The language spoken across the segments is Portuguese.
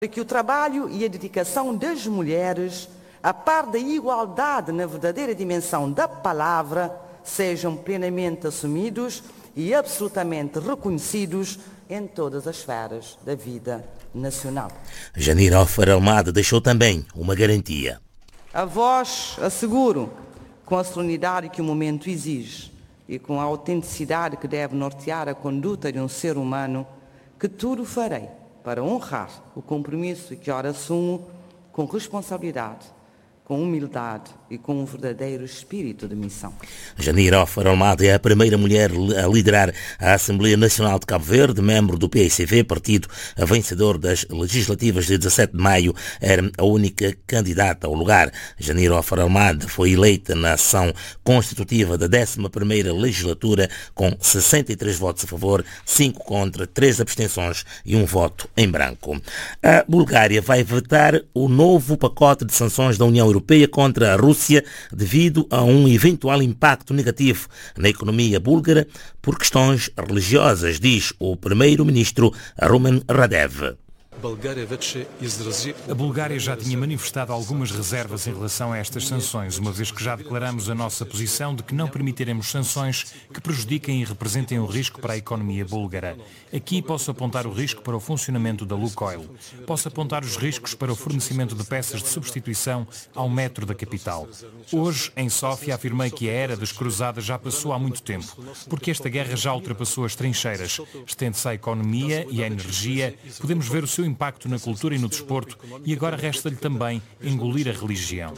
Que o trabalho e a dedicação das mulheres, a par da igualdade na verdadeira dimensão da palavra, sejam plenamente assumidos e absolutamente reconhecidos em todas as esferas da vida nacional. Janir Almada deixou também uma garantia. A vós asseguro, com a solenidade que o momento exige e com a autenticidade que deve nortear a conduta de um ser humano, que tudo farei para honrar o compromisso que ora assumo com responsabilidade, com humildade e com um verdadeiro espírito de missão. Janir Almada é a primeira mulher a liderar a Assembleia Nacional de Cabo Verde, membro do PAICV, partido vencedor das legislativas de 17 de maio, era a única candidata ao lugar. Janir Almada foi eleita na sessão constitutiva da 11ª legislatura com 63 votos a favor, 5 contra, 3 abstenções e 1 voto em branco. A Bulgária vai vetar o novo pacote de sanções da União Europeia contra a Rússia devido a um eventual impacto negativo na economia búlgara por questões religiosas, diz o primeiro-ministro Rumen Radev. A Bulgária já tinha manifestado algumas reservas em relação a estas sanções, uma vez que já declaramos a nossa posição de que não permitiremos sanções que prejudiquem e representem um risco para a economia búlgara. Aqui posso apontar o risco para o funcionamento da Lukoil. Posso apontar os riscos para o fornecimento de peças de substituição ao metro da capital. Hoje, em Sófia, afirmei que a era das cruzadas já passou há muito tempo, porque esta guerra já ultrapassou as trincheiras. Estende-se à economia e à energia, podemos ver o seu impacto na cultura e no desporto, e agora resta-lhe também engolir a religião.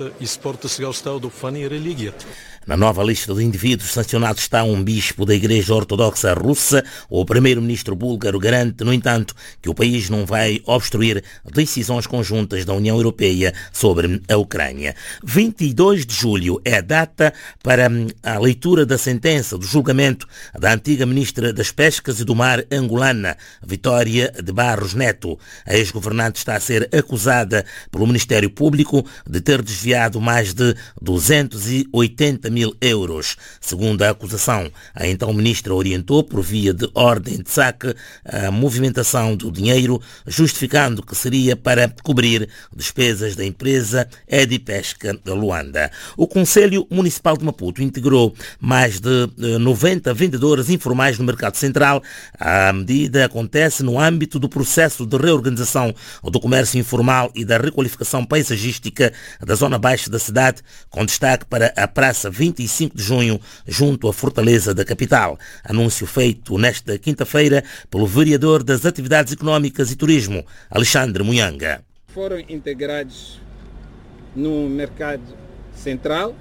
Na nova lista de indivíduos sancionados está um bispo da Igreja Ortodoxa Russa. O primeiro-ministro búlgaro garante, no entanto, que o país não vai obstruir decisões conjuntas da União Europeia sobre a Ucrânia. 22 de julho é a data para a leitura da sentença do julgamento da antiga ministra das Pescas e do Mar angolana, Vitória de Barros Neto. A ex-governante está a ser acusada pelo Ministério Público de ter desviado mais de 280 mil euros. Segundo a acusação, a então ministra orientou por via de ordem de saque a movimentação do dinheiro, justificando que seria para cobrir despesas da empresa Edipesca de Luanda. O Conselho Municipal de Maputo integrou mais de 90 vendedores informais no mercado central. A medida acontece no âmbito do processo de reorganização do comércio informal e da requalificação paisagística da zona baixa da cidade, com destaque para a Praça 25 de Junho, junto à Fortaleza da capital. Anúncio feito nesta quinta-feira pelo vereador das Atividades Económicas e Turismo, Alexandre Munhanga. Foram integrados no mercado central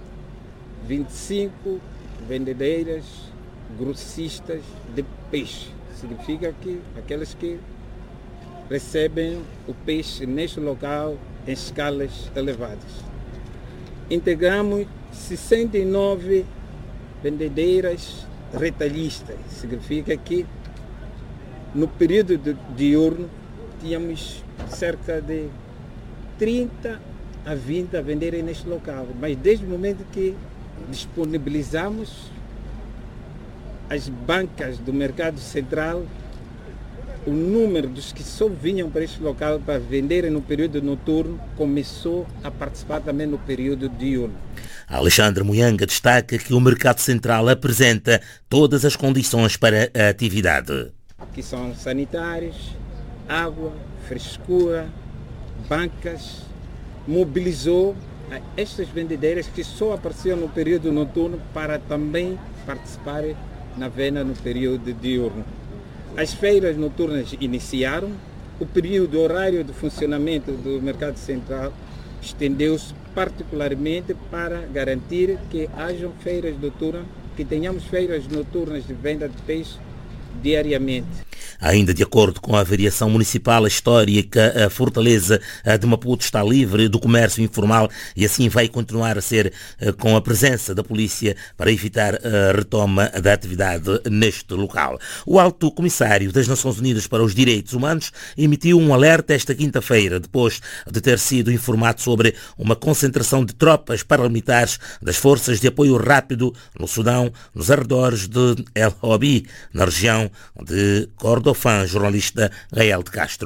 25 vendedeiras grossistas de peixe. Significa que aquelas que recebem o peixe neste local em escalas elevadas. Integramos 69 vendedeiras retalhistas. Significa que no período diurno tínhamos cerca de 30 a 20 a venderem neste local. Mas desde o momento que disponibilizamos as bancas do mercado central, o número dos que só vinham para este local para venderem no período noturno começou a participar também no período diurno. Alexandre Munhanga destaca que o mercado central apresenta todas as condições para a atividade. Que são sanitários, água, frescura, bancas. Mobilizou estas vendedeiras que só apareciam no período noturno para também participarem na venda no período diurno. As feiras noturnas iniciaram, o período horário de funcionamento do mercado central estendeu-se particularmente para garantir que hajam feiras noturnas, que tenhamos feiras noturnas de venda de peixe diariamente. Ainda de acordo com a variação municipal histórica, a Fortaleza de Maputo está livre do comércio informal e assim vai continuar a ser com a presença da polícia para evitar a retoma da atividade neste local. O Alto Comissário das Nações Unidas para os Direitos Humanos emitiu um alerta esta quinta-feira, depois de ter sido informado sobre uma concentração de tropas paramilitares das Forças de Apoio Rápido no Sudão, nos arredores de El Obi, na região de Cordofã. Jornalista Gael de Castro.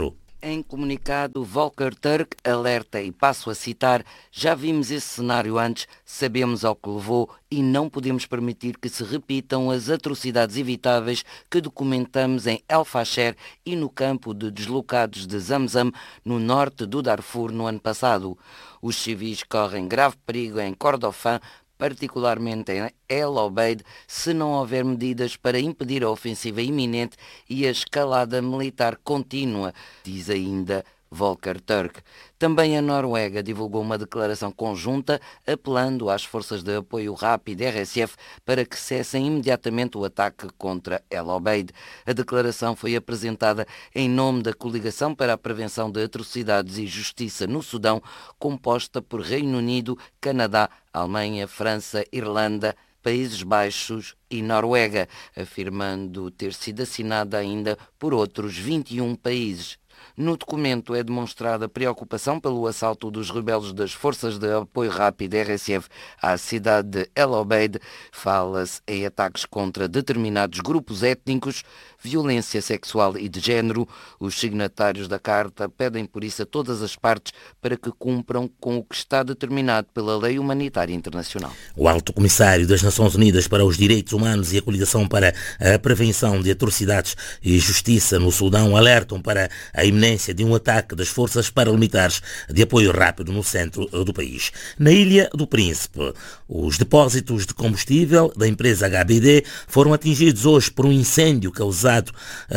Em comunicado, Volker Turk alerta, e passo a citar: já vimos esse cenário antes, sabemos ao que levou e não podemos permitir que se repitam as atrocidades evitáveis que documentamos em El Fasher e no campo de deslocados de Zamzam, no norte do Darfur, no ano passado. Os civis correm grave perigo em Kordofan, particularmente em El Obeid, se não houver medidas para impedir a ofensiva iminente e a escalada militar contínua, diz ainda Volker Turk. Também a Noruega divulgou uma declaração conjunta apelando às forças de apoio rápido RSF para que cessem imediatamente o ataque contra El Obeid. A declaração foi apresentada em nome da Coligação para a Prevenção de Atrocidades e Justiça no Sudão, composta por Reino Unido, Canadá, Alemanha, França, Irlanda, Países Baixos e Noruega, afirmando ter sido assinada ainda por outros 21 países. No documento é demonstrada preocupação pelo assalto dos rebeldes das Forças de Apoio Rápido RSF à cidade de El Obeid. Fala-se em ataques contra determinados grupos étnicos, violência sexual e de género. Os signatários da carta pedem por isso a todas as partes para que cumpram com o que está determinado pela lei humanitária internacional. O Alto Comissário das Nações Unidas para os Direitos Humanos e a Coligação para a Prevenção de Atrocidades e Justiça no Sudão alertam para a iminência de um ataque das forças paramilitares de apoio rápido no centro do país. Na Ilha do Príncipe, os depósitos de combustível da empresa HBD foram atingidos hoje por um incêndio causando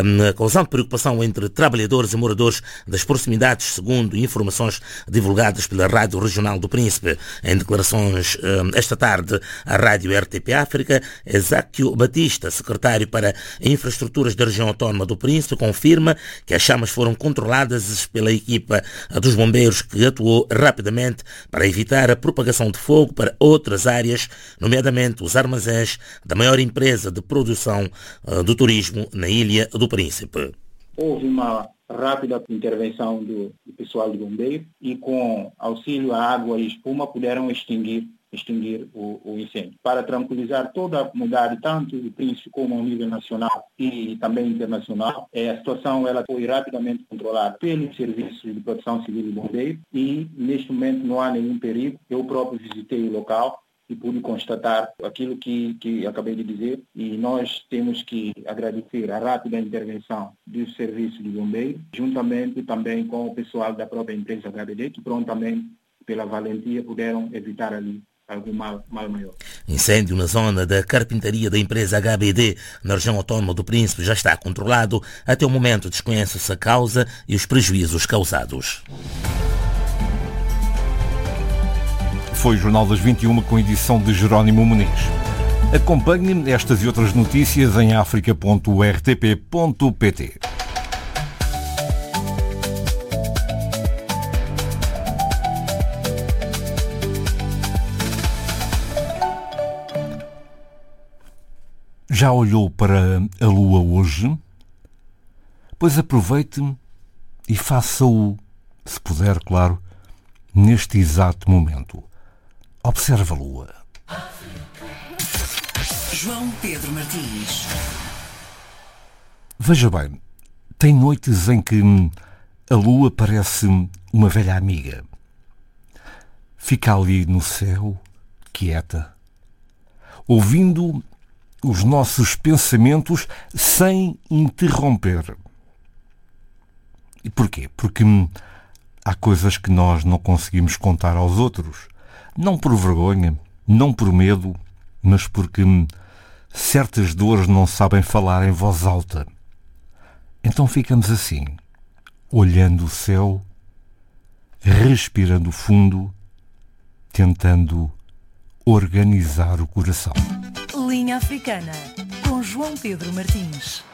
preocupação entre trabalhadores e moradores das proximidades, segundo informações divulgadas pela Rádio Regional do Príncipe. Em declarações esta tarde à Rádio RTP África, Ezáquio Batista, secretário para Infraestruturas da Região Autónoma do Príncipe, confirma que as chamas foram controladas pela equipa dos bombeiros, que atuou rapidamente para evitar a propagação de fogo para outras áreas, nomeadamente os armazéns da maior empresa de produção do turismo na Ilha do Príncipe. Houve uma rápida intervenção do pessoal de bombeiro e, com auxílio à água e espuma, puderam extinguir o incêndio. Para tranquilizar toda a comunidade, tanto do Príncipe como ao nível nacional e também internacional, a situação ela foi rapidamente controlada pelos serviços de proteção civil e bombeiro e, neste momento, não há nenhum perigo. Eu próprio visitei o local e pude constatar aquilo que acabei de dizer, e nós temos que agradecer a rápida intervenção dos serviços de bombeiro, juntamente também com o pessoal da própria empresa HBD, que prontamente, pela valentia, puderam evitar ali algum mal maior. Incêndio na zona da carpintaria da empresa HBD na região autónoma do Príncipe já está controlado. Até o momento desconhece-se a causa e os prejuízos causados. Foi o Jornal das 21 com edição de Jerónimo Muniz. Acompanhe estas e outras notícias em africa.rtp.pt. Já olhou para a Lua hoje? Pois aproveite e faça-o, se puder, claro, neste exato momento. Observe a Lua. João Pedro Martins. Veja bem, tem noites em que a Lua parece uma velha amiga. Fica ali no céu, quieta, ouvindo os nossos pensamentos sem interromper. E porquê? Porque há coisas que nós não conseguimos contar aos outros. Não por vergonha, não por medo, mas porque certas dores não sabem falar em voz alta. Então ficamos assim, olhando o céu, respirando fundo, tentando organizar o coração. Linha Africana, com João Pedro Martins.